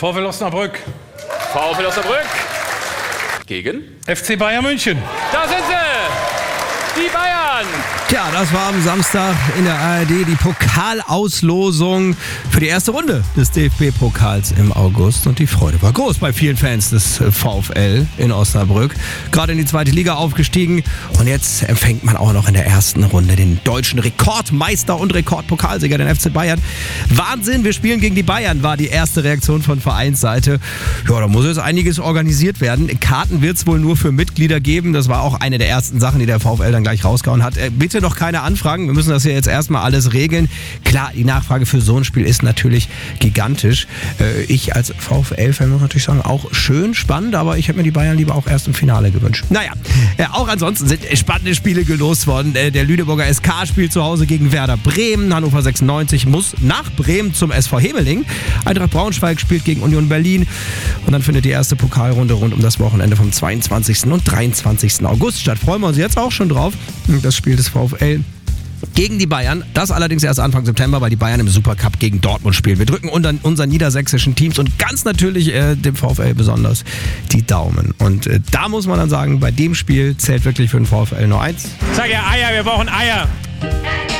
VfL Osnabrück. VfL Osnabrück. Gegen? FC Bayern München. Da sind sie! Die Bayern! Tja, das war am Samstag in der ARD die Pokalauslosung für die erste Runde des DFB-Pokals im August. Und die Freude war groß bei vielen Fans des VfL in Osnabrück. Gerade in die zweite Liga aufgestiegen. Und jetzt empfängt man auch noch in der ersten Runde den deutschen Rekordmeister und Rekordpokalsieger, den FC Bayern. Wahnsinn, wir spielen gegen die Bayern, war die erste Reaktion von Vereinsseite. Ja, da muss jetzt einiges organisiert werden. Karten wird es wohl nur für Mitglieder geben. Das war auch eine der ersten Sachen, die der VfL dann gleich rausgehauen hat. Bitte noch keine Anfragen, wir müssen das hier jetzt erstmal alles regeln. Klar, die Nachfrage für so ein Spiel ist natürlich gigantisch. Ich als VfL-Fan muss natürlich sagen, auch schön spannend, aber ich hätte mir die Bayern lieber auch erst im Finale gewünscht. Naja, auch ansonsten sind spannende Spiele gelost worden. Der Lüneburger SK spielt zu Hause gegen Werder Bremen. Hannover 96 muss nach Bremen zum SV Hemeling. Eintracht Braunschweig spielt gegen Union Berlin. Und dann findet die erste Pokalrunde rund um das Wochenende vom 22. und 23. August statt. Freuen wir uns jetzt auch schon drauf. Das Spiel des VfL gegen die Bayern. Das allerdings erst Anfang September, weil die Bayern im Supercup gegen Dortmund spielen. Wir drücken unseren niedersächsischen Teams und ganz natürlich dem VfL besonders die Daumen. Und da muss man dann sagen, bei dem Spiel zählt wirklich für den VfL nur eins. Sag ja Eier, wir brauchen Eier.